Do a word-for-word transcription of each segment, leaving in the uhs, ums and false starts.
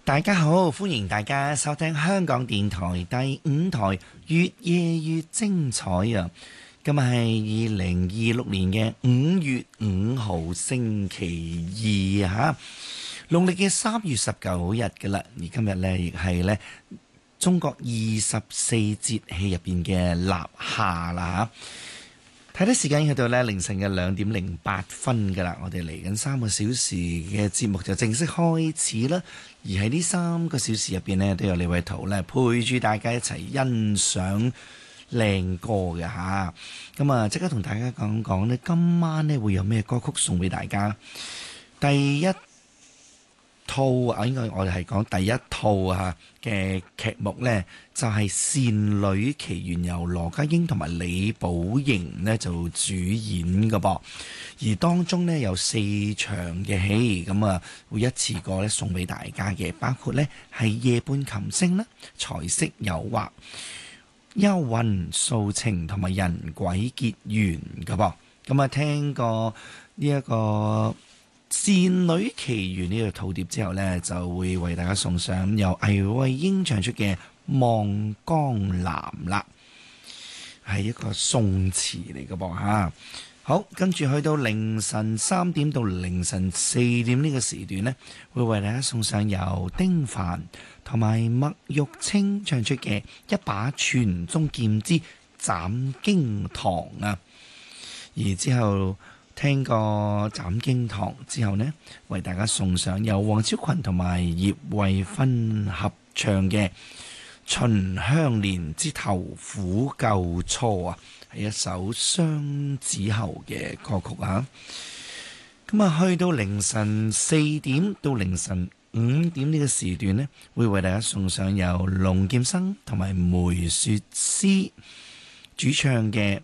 大家好，歡迎大家收聽香港電台第五台越夜越精彩啊！今日係二零二六年嘅五月五號星期二吓，農曆嘅三月十九日噶啦，而今日呢，亦係呢中國二十四節氣入邊嘅立夏啦吓。睇睇時間去到咧凌晨嘅兩點零八分噶啦，我哋嚟緊三個小時嘅節目就正式開始啦。而喺呢三個小時入邊呢，都有李偉圖咧陪住大家一齊欣賞靚歌嘅吓。咁啊，即刻同大家講講呢，今晚呢會有咩歌曲送俾大家？第一套啊，應該我哋係講第一套啊嘅劇目呢，就係、是《倩女奇緣》，由羅家英同埋李寶瑩呢就主演嘅噃。而當中呢，有四場嘅戲，咁啊會一次過咧送俾大家嘅，包括呢係夜半琴聲啦、財色誘惑、幽魂訴情同埋人鬼結緣嘅噃。咁啊聽過呢、這、一個《倩女奇緣》呢個套碟之後呢，就會為大家送上由魏慧英唱出嘅《望江南》啦，係一個宋詞嚟嘅噃吓。好，跟住去到凌晨三點到凌晨四點呢個時段呢，會為大家送上由丁凡同埋麥玉清唱出嘅《一把傳宗劍之斬經堂》啊。而之後聽過斬經堂之後呢，為大家送上由黃超群同埋葉慧芬合唱嘅《秦香蓮之投虎救初》啊，係一首雙子喉嘅歌曲啊。咁啊，去到凌晨四點到凌晨五點呢個時段呢，會為大家送上由龍劍生同埋梅雪詩主唱嘅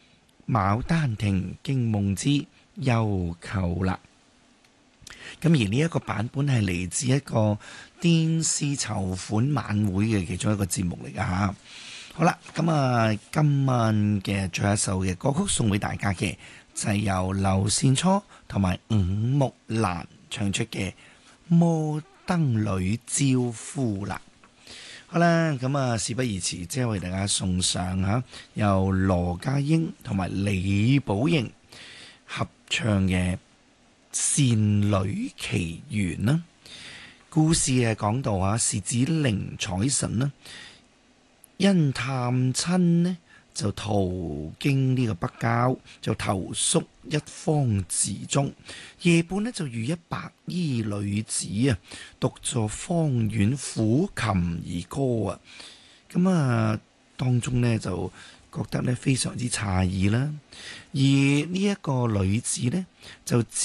《牡丹亭驚夢之幽媾》啦。咁而呢一個版本係嚟自一個電視籌款晚會嘅其中一個節目嚟噶吓。好啦，咁啊今晚嘅最後一首嘅歌曲送俾大家嘅就係由劉善初同埋伍木蘭唱出嘅《摩登女招夫》啦。好啦，咁啊事不宜遲，即係為大家送上吓由羅家英同埋李寶瑩合唱嘅《倩女奇緣》啦。故事係講到啊，是指寧采臣啦，因探親呢就途經呢個北郊，就投宿一方寺中。夜半呢就遇一白衣女子啊，獨坐芳苑撫琴而歌啊。咁啊，當中呢就覺得呢非常之詫異啦。而呢一個女子呢就